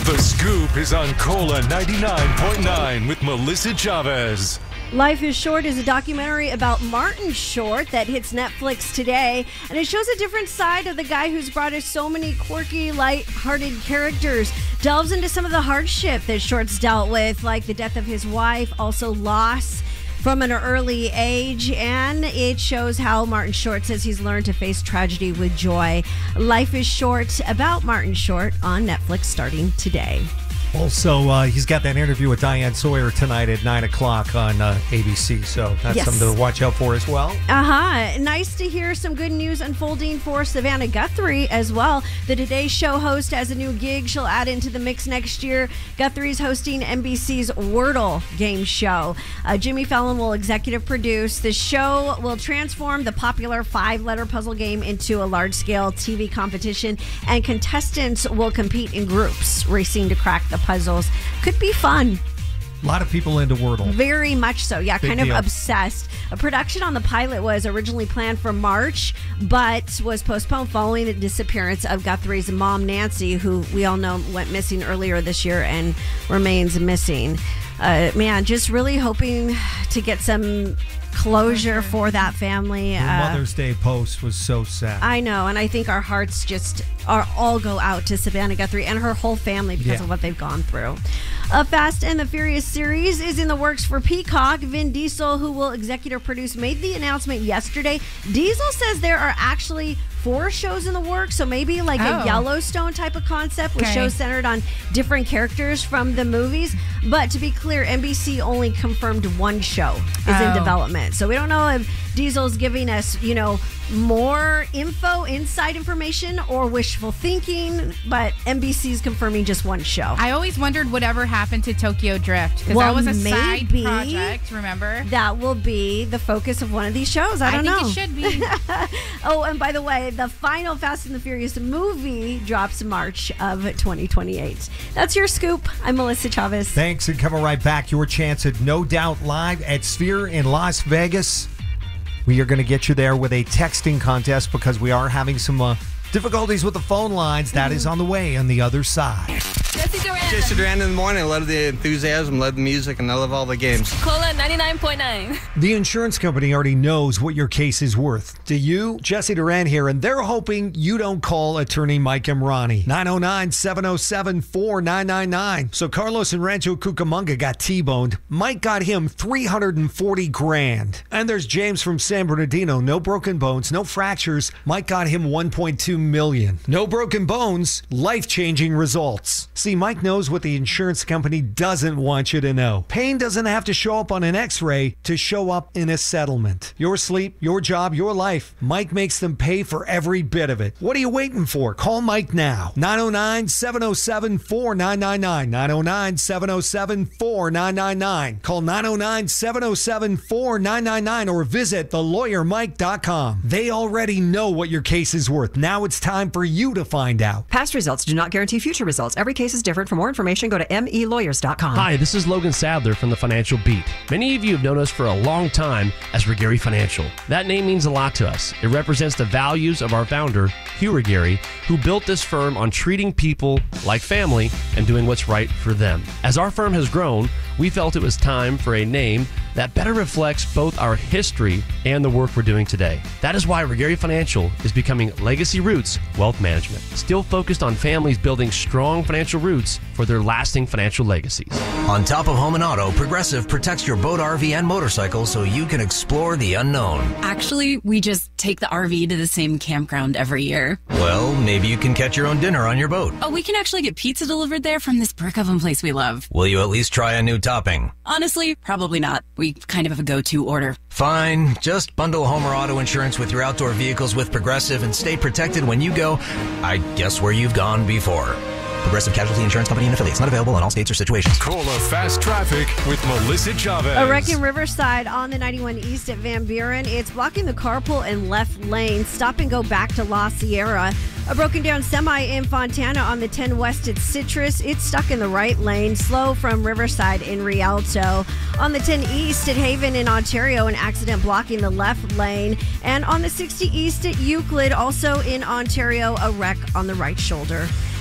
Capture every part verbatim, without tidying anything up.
The Scoop is on Cola ninety-nine point nine with Melissa Chavez. Life is Short is a documentary about Martin Short that hits Netflix today, and it shows a different side of the guy who's brought us so many quirky, light-hearted characters. Delves into some of the hardship that Short's dealt with, like the death of his wife, also loss from an early age, and it shows how Martin Short says he's learned to face tragedy with joy. Life is Short, about Martin Short, on Netflix starting today. Also, uh, he's got that interview with Diane Sawyer tonight at nine o'clock on uh, A B C, so that's Yes. something to watch out for as well. Uh-huh. Nice to hear some good news unfolding for Savannah Guthrie as well. The Today Show host has a new gig she'll add into the mix next year. Guthrie's hosting N B C's Wordle game show. Uh, Jimmy Fallon will executive produce. The show will transform the popular five-letter puzzle game into a large-scale T V competition, and contestants will compete in groups, racing to crack the puzzles. Could be fun. A lot of people into Wordle. Very much so. Yeah, Big kind of deal. obsessed. A production on the pilot was originally planned for March, but was postponed following the disappearance of Guthrie's mom, Nancy, who we all know went missing earlier this year and remains missing. Uh, man, just really hoping to get some closure for that family. The Uh, Mother's Day post was so sad. I know, and I think our hearts just are all go out to Savannah Guthrie and her whole family because Yeah. of what they've gone through. A Fast and the Furious series is in the works for Peacock. Vin Diesel, who will executive produce, made the announcement yesterday. Diesel says there are actually four shows in the works, so maybe like Oh. a Yellowstone type of concept with Okay. shows centered on different characters from the movies. But to be clear, N B C only confirmed one show is in Oh. development. So we don't know if Diesel's giving us, you know, more info, inside information, or wishful thinking, but N B C's confirming just one show. I always wondered whatever happened to Tokyo Drift, because Well, that was a maybe side project, remember? That will be the focus of one of these shows. I don't think know. it should be. Oh, and by the way, the final Fast and the Furious movie drops March of twenty twenty-eight. That's your scoop. I'm Melissa Chavez. Thanks, and coming right back, your chance at No Doubt Live at Sphere in Las Vegas. We are going to get you there with a texting contest because we are having some uh, difficulties with the phone lines. That is on the way on the other side. Jesse Duran. Jesse Duran in the morning. I love the enthusiasm, love the music, and I love all the games. Cola ninety-nine point nine. The insurance company already knows what your case is worth. Do you? Jesse Duran here, and they're hoping you don't call attorney Mike Imrani. nine oh nine, seven oh seven, four nine nine nine. So Carlos in Rancho Cucamonga got T-boned. Mike got him three hundred forty grand. And there's James from San Bernardino. No broken bones, no fractures. Mike got him one point two million. No broken bones, life-changing results. See, Mike knows what the insurance company doesn't want you to know. Pain doesn't have to show up on an x-ray to show up in a settlement. Your sleep, your job, your life. Mike makes them pay for every bit of it. What are you waiting for? Call Mike now. nine oh nine, seven oh seven, four nine nine nine. nine oh nine, seven oh seven, four nine nine nine. Call nine oh nine, seven oh seven, four nine nine nine or visit the lawyer mike dot com. They already know what your case is worth. Now it's time for you to find out. Past results do not guarantee future results. Every case is different. For more information, go to m e lawyers dot com. Hi, this is Logan Sadler from the Financial Beat. Many of you have known us for a long time as Regary Financial. That name means a lot to us. It represents the values of our founder, Hugh Regary, who built this firm on treating people like family and doing what's right for them. As our firm has grown, we felt it was time for a name that better reflects both our history and the work we're doing today. That is why Regary Financial is becoming Legacy Roots Wealth Management, still focused on families building strong financial roots for their lasting financial legacies. On top of home and auto, Progressive protects your boat, R V, and motorcycle so you can explore the unknown. Actually, we just take the R V to the same campground every year. Well, maybe you can catch your own dinner on your boat. Oh, we can actually get pizza delivered there from this brick oven place we love. Will you at least try a new topping? Honestly, probably not. We kind of have a go-to order. Fine. Just bundle home or auto insurance with your outdoor vehicles with Progressive and stay protected when you go, I guess, where you've gone before. Progressive Casualty Insurance Company and affiliates. Not available in all states or situations. Cola Fast Traffic with Melissa Chavez. A wreck in Riverside on the ninety-one East at Van Buren. It's blocking the carpool and left lane. Stop and go back to La Sierra. A broken down semi in Fontana on the ten West at Citrus. It's stuck in the right lane. Slow from Riverside in Rialto. On the ten East at Haven in Ontario, an accident blocking the left lane. And on the sixty East at Euclid, also in Ontario, a wreck on the right shoulder.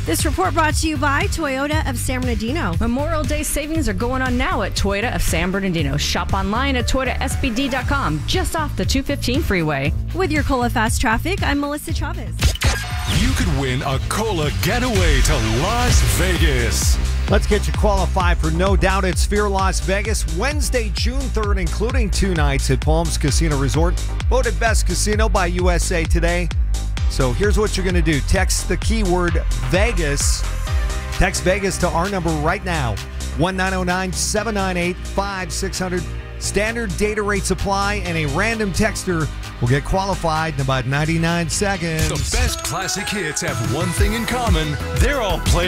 This report brought to you by Toyota of San Bernardino. Memorial Day savings are going on now at Toyota of San Bernardino. Shop online at Toyota S B D dot com, just off the two fifteen freeway. With your Cola Fast Traffic, I'm Melissa Chavez. You could win a Cola getaway to Las Vegas. Let's get you qualified for No Doubt It's Sphere Las Vegas, Wednesday, June third, including two nights at Palms Casino Resort. Voted best casino by U S A Today. So here's what you're going to do. Text the keyword Vegas. Text Vegas to our number right now, one nine zero nine, seven nine eight, five six zero zero. Standard data rates apply, and a random texter will get qualified in about ninety-nine seconds. The best classic hits have one thing in common. They're all played